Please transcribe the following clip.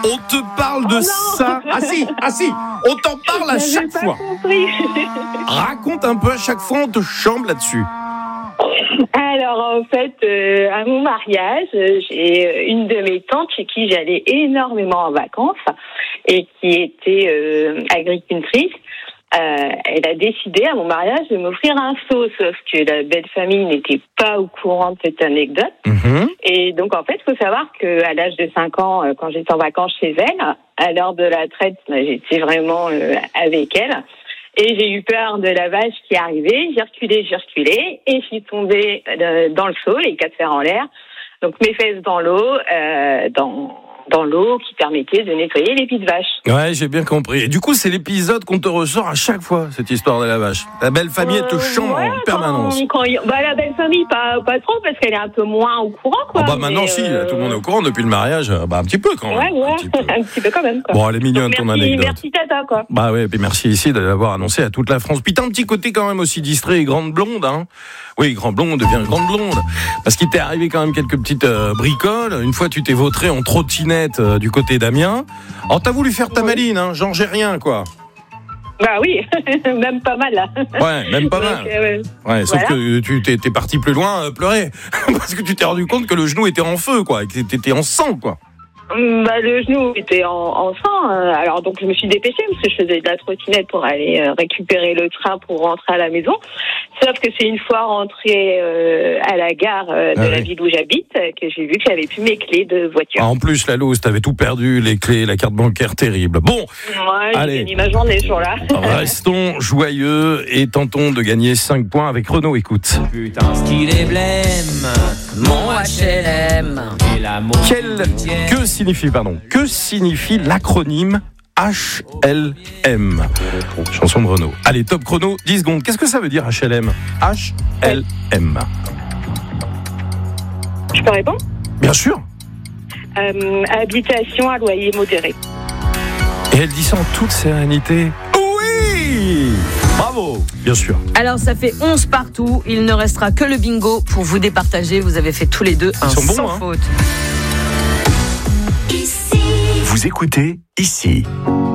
On te parle de ça. Ah si, on t'en parle à chaque fois. Compris. Raconte un peu à chaque fois, on te chambre là-dessus. Alors en fait, à mon mariage, j'ai une de mes tantes chez qui j'allais énormément en vacances et qui était agricultrice. Elle a décidé à mon mariage de m'offrir un seau, sauf que la belle famille n'était pas au courant de cette anecdote. Et donc en fait, il faut savoir qu'à l'âge de 5 ans, quand j'étais en vacances chez elle, à l'heure de la traite, j'étais vraiment avec elle. Et j'ai eu peur de la vache qui arrivait, j'ai reculé, et je suis tombée dans le seau, les 4 fers en l'air. Donc mes fesses dans l'eau, dans l'eau qui permettait de nettoyer les pieds de vache. Ouais, j'ai bien compris. Et du coup, c'est l'épisode qu'on te ressort à chaque fois, cette histoire de la vache. La belle famille te chambre en permanence. La belle famille, pas trop, parce qu'elle est un peu moins au courant, quoi. Maintenant, si, tout le monde est au courant depuis le mariage. Un petit peu quand même. Ouais, un petit peu quand même, quoi. Bon, elle est mignonne, ton anecdote. Merci, tata, quoi. Ouais, puis merci ici de l'avoir annoncé à toute la France. Puis t'as un petit côté quand même aussi distrait et grande blonde, hein. Oui, grande blonde devient grande blonde. Parce qu'il t'est arrivé quand même quelques petites bricoles. Une fois, tu t'es vautré en trottinette du côté d'Amiens. Alors, t'as voulu faire ta maline, hein, genre j'ai rien, quoi. Bah oui, même pas mal, là. Ouais, même pas mal. Ouais, sauf que tu t'es parti plus loin pleurer. Parce que tu t'es rendu compte que le genou était en feu, quoi. Et que t'étais en sang, quoi. Le genou était en sang, alors donc je me suis dépêchée parce que je faisais de la trottinette pour aller récupérer le train pour rentrer à la maison. Sauf que c'est une fois rentrée à la gare de la ville où j'habite que j'ai vu que j'avais plus mes clés de voiture. En plus, la loose, t'avais tout perdu, les clés, la carte bancaire, terrible. Bon, j'ai fini ma journée ce jour-là. Restons joyeux et tentons de gagner 5 points avec Renaud. Écoute. Putain, ce qu'il est blême, mon HLM. Que signifie l'acronyme HLM? Chanson de Renaud. Allez, top chrono, 10 secondes. Qu'est-ce que ça veut dire HLM? HLM. Je peux répondre? Bien sûr. Habitation à loyer modéré. Et elle dit ça en toute sérénité. Oui! Bravo, bien sûr. Alors ça fait 11 partout. Il ne restera que le bingo pour vous départager. Vous avez fait tous les deux un sans faute. Vous écoutez ici.